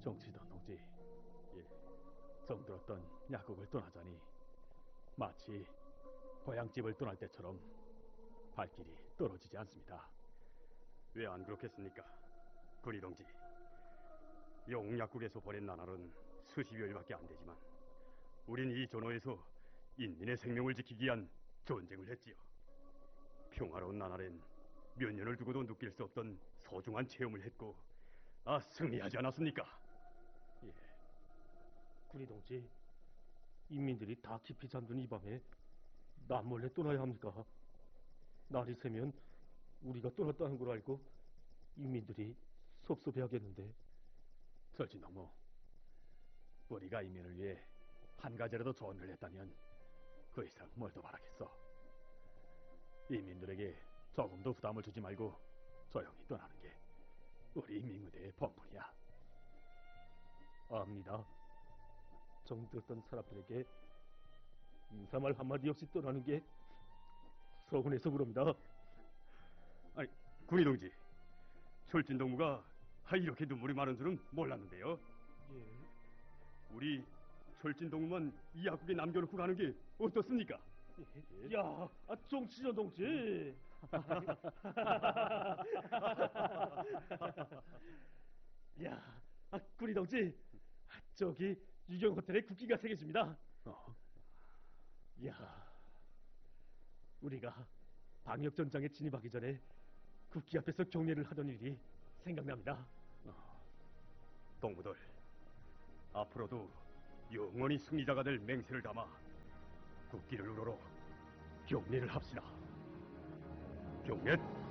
정치던 동지, 예, 정들었던 약국을 떠나자니 마치 고향집을 떠날 때처럼 발길이 떨어지지 않습니다. 왜 안 그렇겠습니까? 구리 동지, 영웅약국에서 보낸 나날은 수십여일밖에 안 되지만 우린 이 전호에서 인민의 생명을 지키기 위한 전쟁을 했지요. 평화로운 나날엔 몇 년을 두고도 느낄 수 없던 소중한 체험을 했고 승리하지 않았습니까? 예, 구리 동지, 인민들이 다 깊이 잠든 이 밤에 남몰래 떠나야 합니까? 날이 새면 우리가 떠났다는 걸 알고 인민들이 섭섭해하겠는데. 설진동무, 우리가 인민을 위해 한 가지라도 좋은 일을 했다면 그 이상 뭘 더 바라겠어. 인민들에게 조금도 부담을 주지 말고 조용히 떠나는 게 우리 민무대의 본분이야. 압니다. 정들었던 사람들에게 인사말 한마디 없이 떠나는 게 서운해서 그럽니다. 아니, 구리 동지, 철진동무가 이렇게 눈물이 많은 줄은 몰랐는데요. 예. 우리 철진동무만 이 약국에 남겨놓고 가는 게 어떻습니까? 야, 정치전 동지. 야, 구리 동지, 저기 유경 호텔에 국기가 새겨집니다. 야, 우리가 방역 전장에 진입하기 전에 국기 앞에서 경례를 하던 일이 생각납니다. 동무들, 앞으로도 영원히 승리자가 될 맹세를 담아 국기를 우러러 경례를 합시다. 경례!